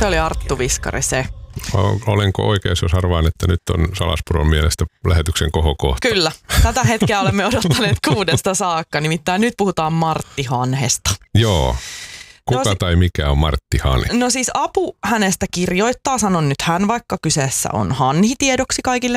Se oli Arttu Viskari se. Olenko oikeassa, jos arvaan, että nyt on Salaspuron mielestä lähetyksen kohokohta? Kyllä. Tätä hetkeä olemme odottaneet 6 saakka. Nimittäin nyt puhutaan Martti Hanhesta. Joo. Kuka tai mikä on Martti Hanhi? No siis Apu hänestä kirjoittaa, sanon nyt hän, vaikka kyseessä on Hanhi tiedoksi kaikille.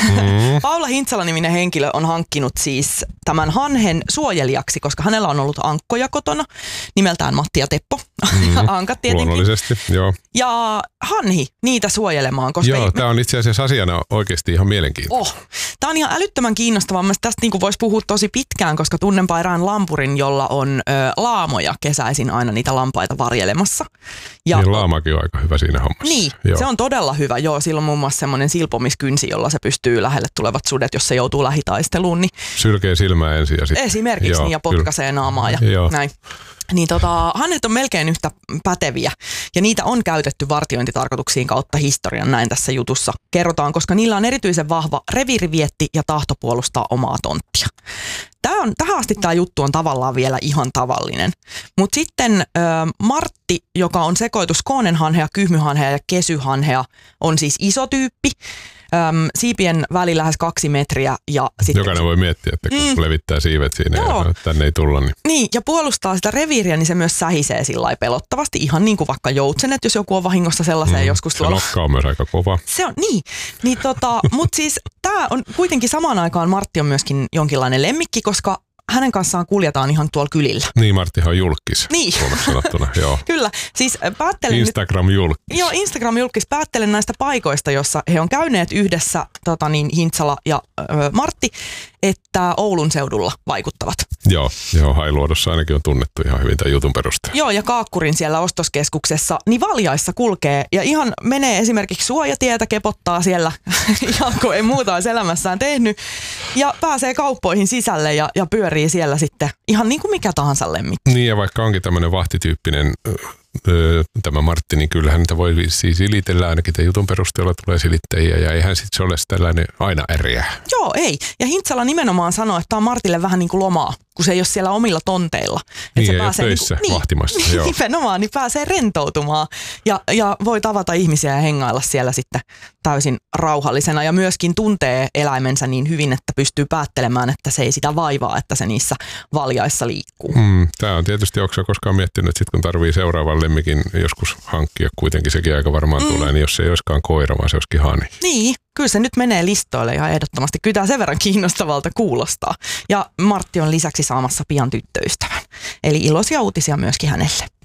Paula Hintsala-niminen henkilö on hankkinut siis tämän hanhen suojelijaksi, koska hänellä on ollut ankkoja kotona, nimeltään Matti ja Teppo. Ankat tietenkin. Luonnollisesti, joo. Ja hanhi niitä suojelemaan. Koska joo, tämä on itse asiassa asiana oikeasti ihan mielenkiintoista. Tämä on ihan älyttömän kiinnostavaa. Mielestäni tästä niin voisi puhua tosi pitkään, koska tunnenpa erään lampurin, jolla on laamoja kesäisin aina niitä lampaita varjelemassa. Ja niin laamakin on aika hyvä siinä hommassa. Niin, joo. Se on todella hyvä. Joo, sillä on muun muassa semmoinen silpomiskynsi, jolla se pystyy lähelle tulevat sudet, jos se joutuu lähitaisteluun. Niin sylkee silmää ensin ja sitten. Esimerkiksi joo, niin, ja potkaisee naamaa ja näin. Niin hanhet on melkein yhtä päteviä ja niitä on käytetty vartiointitarkoituksiin kautta historian, näin tässä jutussa kerrotaan, koska niillä on erityisen vahva reviirivietti ja tahto puolustaa omaa tonttia. Tähän asti tämä juttu on tavallaan vielä ihan tavallinen, mutta sitten Martti, joka on sekoitus koonenhanhea, kyhmyhanhea ja kesyhanhea, on siis iso tyyppi. Siipien väli lähes 2 metriä. Ja sitten jokainen voi miettiä, että kun levittää siivet siinä ja tänne ei tulla. Niin, ja puolustaa sitä reviiriä, niin se myös sähisee sillä lailla pelottavasti. Ihan niin kuin vaikka joutsenet, jos joku on vahingossa sellaiseen joskus tuolla. Se nokka on myös aika kova. Se on, niin mutta siis tämä on kuitenkin samaan aikaan Martti on myöskin jonkinlainen lemmikki, koska hänen kanssaan kuljetaan ihan tuolla kylillä. Niin, Marttihan on julkis. Niin. Sanottuna, joo. Kyllä. Siis päättelen Instagram-julkis. Joo, Instagram-julkis. Päättelen näistä paikoista, jossa he on käyneet yhdessä, Hintsala ja Martti, että Oulun seudulla vaikuttavat. Joo, Hailuodossa ainakin on tunnettu ihan hyvin tämän jutun perusteella. Joo, ja Kaakkurin siellä ostoskeskuksessa, niin valjaissa kulkee ja ihan menee esimerkiksi suojatietä, kepottaa siellä, ihan kun ei muuta olisi elämässään tehnyt, ja pääsee kauppoihin sisälle ja pyörii siellä sitten ihan niin kuin mikä tahansa lemmikki. Niin, ja vaikka onkin tämmöinen vahtityyppinen tämä Martti, niin kyllähän niitä voi siis silitellä, ainakin tämän jutun perusteella tulee silittäjiä, ja eihän sitten se ole tällainen aina äriä. Joo, ei. Ja Hintsala nimenomaan sanoo, että tämä on Martille vähän niin kuin lomaa, kun se ei ole siellä omilla tonteilla. Niin, se pääsee töissä vahtimassa. Niin, nimenomaan, niin pääsee rentoutumaan ja voi tavata ihmisiä ja hengailla siellä sitten täysin rauhallisena ja myöskin tuntee eläimensä niin hyvin, että pystyy päättelemään, että se ei sitä vaivaa, että se niissä valjaissa liikkuu. Tämä on tietysti, onko koskaan miettinyt, että sit kun tarvii seuraavan lemmikin joskus hankkia, kuitenkin sekin aika varmaan tulee, niin jos se ei olisikaan koira, vaan se olisikin hani. Niin, kyllä se nyt menee listoille ihan ehdottomasti. Kyllä tämä sen verran kiinnostavalta kuulostaa. Ja Martti on lisäksi saamassa pian tyttöystävän. Eli iloisia uutisia myöskin hänelle.